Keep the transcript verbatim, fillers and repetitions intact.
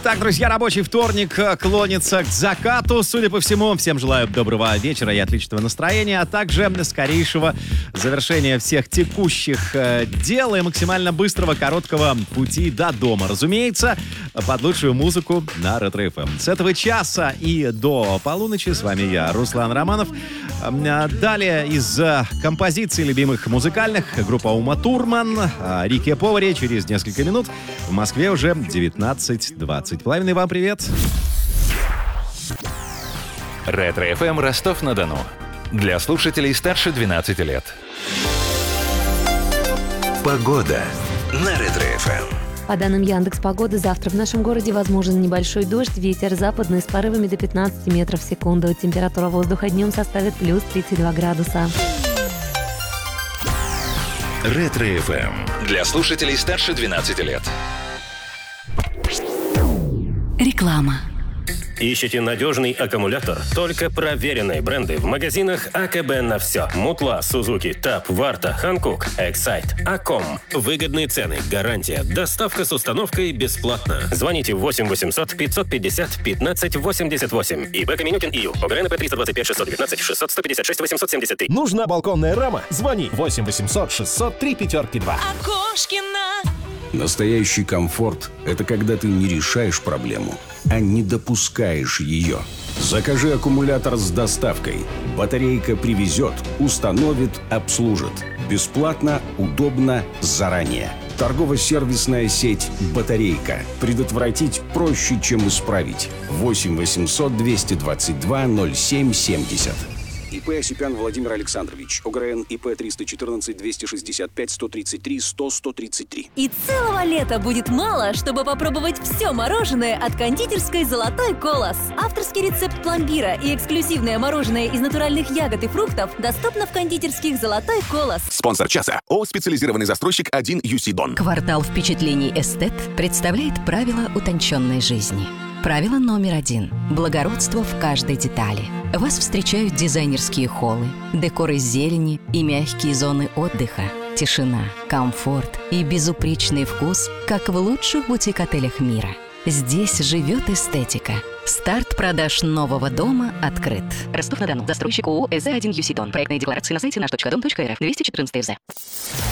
Так, друзья, рабочий вторник клонится к закату. Судя по всему, всем желаю доброго вечера и отличного настроения, а также скорейшего завершения всех текущих э, дел и максимально быстрого, короткого пути до дома. Разумеется, под лучшую музыку на Ретро эф эм. С этого часа и до полуночи с вами я, Руслан Романов. Далее из композиций любимых музыкальных группа Ума Турман, Рики Повари через несколько минут. В Москве уже девятнадцать двадцать. Половиной вам привет. Ретро эф эм Ростов-на-Дону. Для слушателей старше двенадцати лет. Погода на Ретро эф эм. По данным Яндекс.Погоды, завтра в нашем городе возможен небольшой дождь, ветер западный с порывами до пятнадцати метров в секунду. Температура воздуха днем составит плюс тридцать два градуса. Ретро эф эм. Для слушателей старше двенадцати лет. Реклама. Ищите надежный аккумулятор? Только проверенные бренды в магазинах а ка бэ на все. Мутла, Сузуки, Таб, Варта, Ханкук, Эксайт, Аком. Выгодные цены, гарантия, доставка с установкой бесплатно. Звоните восемь восемьсот пятьсот пятьдесят пятнадцать восемьдесят восемь. ИБ Каменютин ИЮ. ОГРН П триста двадцать пять шестьсот девятнадцать шестьсот сто пятьдесят шесть восемьсот семьдесят три. Нужна балконная рама? Звони восемь восемьсот шестьсот три пятерки два. Окошкина. Настоящий комфорт – это когда ты не решаешь проблему, а не допускаешь ее. Закажи аккумулятор с доставкой. Батарейка привезет, установит, обслужит. Бесплатно, удобно, заранее. Торгово-сервисная сеть «Батарейка». Предотвратить проще, чем исправить. восемь восемьсот двести двадцать два ноль семь семьдесят. ИП Осипян Владимир Александрович. ОГРН ИП триста четырнадцать двести шестьдесят пять сто тридцать три сто сто тридцать три. И целого лета будет мало, чтобы попробовать все мороженое от кондитерской «Золотой колос». Авторский рецепт пломбира и эксклюзивное мороженое из натуральных ягод и фруктов доступно в кондитерских «Золотой колос». Спонсор часа ООО «Специализированный застройщик один ю си Дон». Квартал впечатлений «Эстет» представляет правила утонченной жизни. Правило номер один. Благородство в каждой детали. Вас встречают дизайнерские холлы, декор из зелени и мягкие зоны отдыха. Тишина, комфорт и безупречный вкус, как в лучших бутик-отелях мира. Здесь живет эстетика. Старт продаж нового дома открыт. Ростов-на-Дону. Застройщик ООО «эс зэ один ю си Дон». Проектные декларации на сайте наш точка дом точка эр эф. двести четырнадцать эр зэ.